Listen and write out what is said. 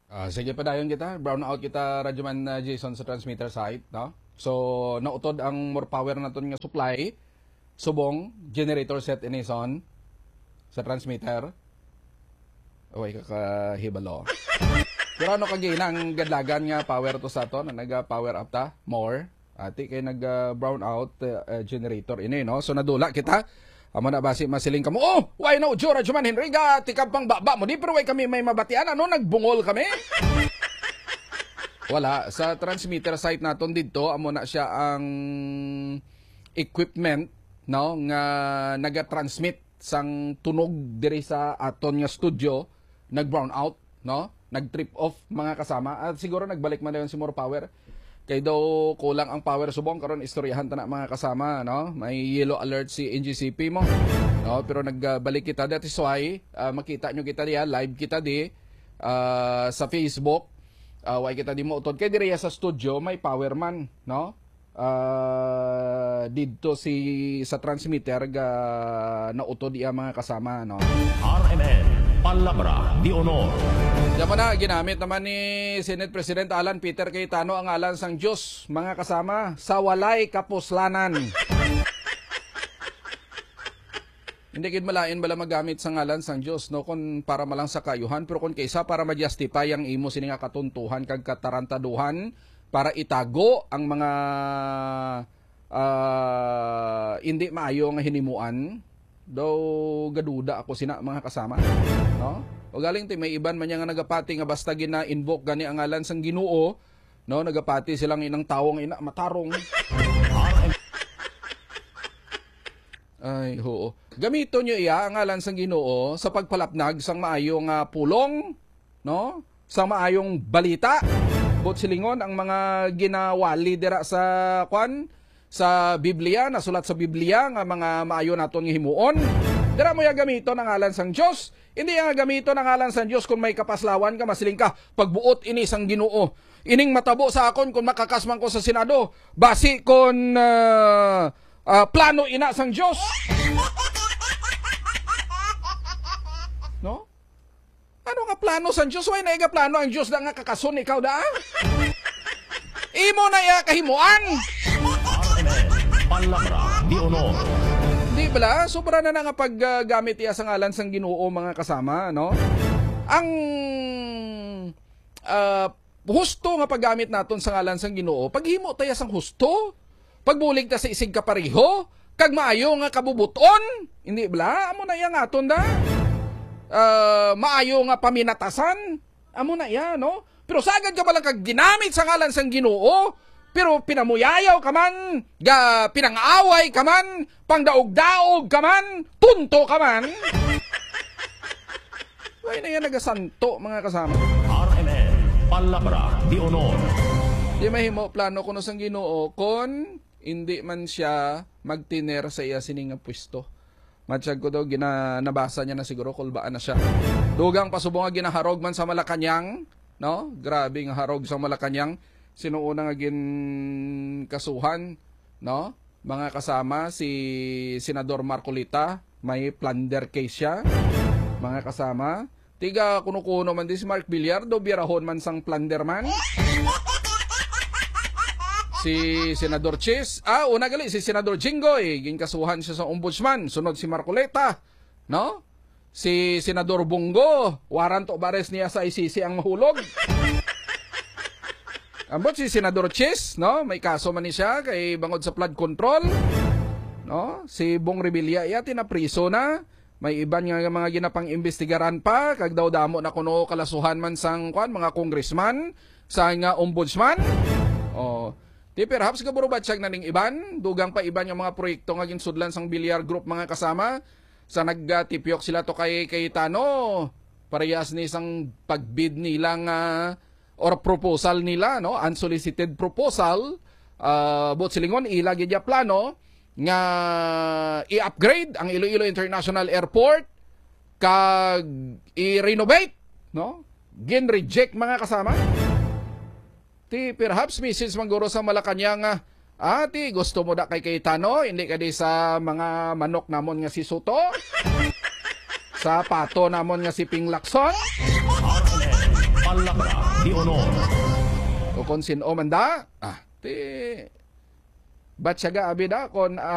Sige pa dayon kita, brown out kita Radyoman Jason sa transmitter site, no? So nautod ang more power naton nga supply subong generator set ini son sa transmitter. Okay kakahibalo. Pero ano kagina ang gadlagan nga power to sa to na naga-power up ta more. Ati kay nag-brown out generator ini, no? So nadula kita. Amo na basi masiling kamo. Oh, why no Jora Juman Henriga, tikab pang baba mo. Di pero why kami may mabatian ano nagbungol kami? Wala sa transmitter site naton didto amo na siya ang equipment, no, nga naga-transmit sang tunog diri sa aton nga studio, nag-brown out, no? Nag-trip off mga kasama. At siguro nagbalik man dayon si more power. Kay daw kulang ang power subong karon istoryahan ta na mga kasama, no? May yellow alert si NGCP mo. No, pero nagbalik kita that is why makita nyo kita diya, live kita di sa Facebook. Why kita di mo utod kay diri sa studio may power man, no? Dito sa transmitter ga nautod iya mga kasama, no? RMN Palabra di Honor. Diyan na, ginamit naman ni Senate President Alan Peter Cayetano ang ngalan sang Diyos, mga kasama, sa walay kapuslanan. Hindi kid malain bala magamit sa ngalan sang Diyos, no, kun para malang sa kayuhan, pero kun kaysa para ma-justify ang imo sini nga katuntuhan kag katarantaduhan para itago ang mga hindi maayo nga hinimuan. Daw gaduda ako sina mga kasama, no? O galing ti may iban man nga nagapati nga basta gina-invoke gani ang ngalan sang Ginoo, no? Nagapati silang inang tawong ina matarong. Ay, oo. Gamito nyo iya ang ngalan sang Ginoo sa pagpalapnag sang maayong pulong, no? Sa maayong balita. Bot silingon ang mga ginawali dira sa sa Biblia, nasulat sa Biblia nga mga maayo naton nga himuon. Dira mo ya gamito ng ngalan sang Dios. Hindi nga gamito ng ngalan sang Dios kung may kapaslawan ka masiling ka pagbuot ini sang Ginoo. Ining matabo sa akon kung makakasman ko sa Senado basi kon plano ina sang Dios. No? Ano nga plano sang Dios? Way na iga plano ang Dios na nga kakason ikaw da? Imo na iya kahimuan. Palabra di Honor. Di bala, sobra na nga paggamit iya sa ngalan sang Ginoo mga kasama, no? Ang husto nga paggamit naton sa ngalan sang Ginoo, paghimo tayo sang husto, pagbulig ta sa isig kapareho, kag maayo nga kabubuton, hindi bala, amo na iya aton da. Maayo nga paminatasan, amo na iya, no? Pero sagad ka palang kag ginamit sa ngalan sang Ginoo, pero pinamuyayaw ka man, pinang-away ka man, pangdaog-daog ka man, tunto ka man. Ay na yan nagasanto mga kasama. RMN Palabra di Honor. Di mahimo plano kuno sang Ginoo kon hindi man siya magtiner sa iya sining pwesto. Matsyag ko daw nabasa niya na siguro kulbaan na siya. Dugang pasubong nga ginaharog man sa Malacañang, no? Grabe nga harog sa Malacañang. Sino una nga kasuhan, no? Mga kasama si Senador Marcolita, may plunder case siya. Mga kasama, tiga kuno-kuno man din si Mark Villardo, birahon man sang plunder man. Si Senador Chis, una gali si Senador Jinggoy, ginkasuhan siya sa ombudsman, sunod si Marcolita, no? Si Senador Bongo, warrant of arrest niya sa ICC ang mahulog. Ambot si Senador Chis, no? May kaso man ni siya kay bangod sa flood control, no? Si Bong Revilla iya tinapriso na. May iban nga mga ginapang-imbestigaran pa kag daw damo na kuno kalasuhan man sang mga congressman sa nga ombudsman. Oh, di perhaps kaburo batsyag na ning iban, dugang pa iban yung mga proyekto nga ginsudlan sang Villar Group mga kasama sa nagtipyok sila to kay Cayetano. Parehas ni sang pagbid nilang or proposal nila, no, unsolicited proposal, bot silingon ilagi dia plano nga i-upgrade ang Iloilo International Airport kag i-renovate, no? Gin-reject mga kasama. Ti perhaps message mangguro sa Malacañang ti gusto mo da kay Cayetano, hindi ka di sa mga manok namon nga si Soto, sa pato namon nga si Ping Lacson. Palabra di honor. O kung sino man da, ti ba't siya ga abi da kon